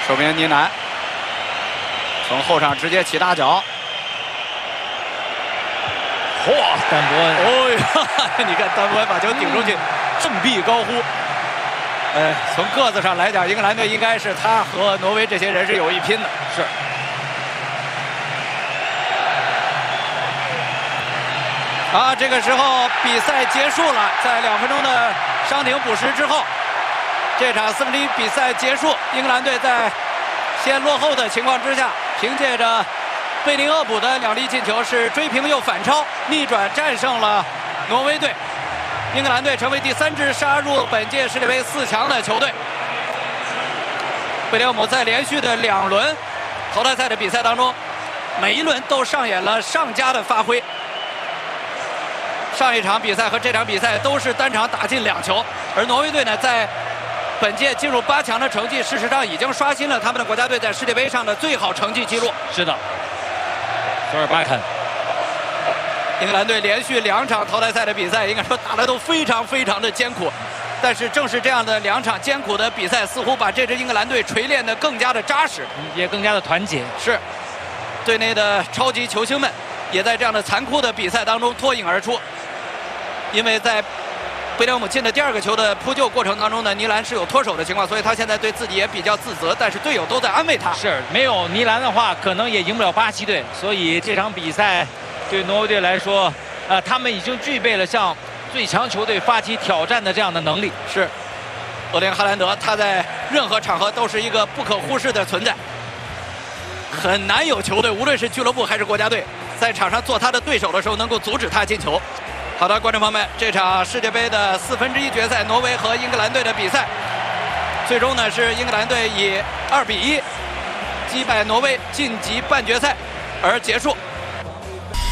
守门员尼南从后场直接起大脚。 嚯，丹伯恩！ 哦呀，你看丹伯恩把球顶出去，振臂高呼。从个子上来讲，英格兰队应该是他和挪威这些人是有一拼的。 是。 啊，这个时候比赛结束了，在2分钟的伤停补时之后，这场1/4比赛结束，英格兰队在先落后的情况之下，凭借着 贝林厄普的2粒进球是追平又反超，逆转战胜了挪威队。英格兰队成为第3支杀入本届世界杯4强的球队。贝林厄普在连续的2轮淘汰赛的比赛当中，每一轮都上演了上佳的发挥。上一场比赛和这场比赛都是单场打进2球，而挪威队呢，在本届进入8强的成绩，事实上已经刷新了他们的国家队在世界杯上的最好成绩记录。 是的。 索尔巴肯， 英格兰队连续2场淘汰赛的比赛，应该说打得都非常的艰苦。但是正是这样的2场艰苦的比赛，似乎把这支英格兰队锤炼得更加的扎实， 也更加的团结。 是，队内的超级球星们也在这样的残酷的比赛当中脱颖而出。因为在贝林厄姆进的第2个球的扑救过程当中呢，尼兰是有脱手的情况，所以他现在对自己也比较自责，但是队友都在安慰他。 是，没有尼兰的话，可能也赢不了巴西队。所以这场比赛对挪威队来说，他们已经具备了向最强球队发起挑战的这样的能力。 是，厄林哈兰德他在任何场合都是一个不可忽视的存在，很难有球队，无论是俱乐部还是国家队，在场上做他的对手的时候能够阻止他进球。 好的，观众朋友们，这场世界杯的1/4决赛，挪威和英格兰队的比赛，最终呢是英格兰队以2比1击败挪威，晋级半决赛而结束。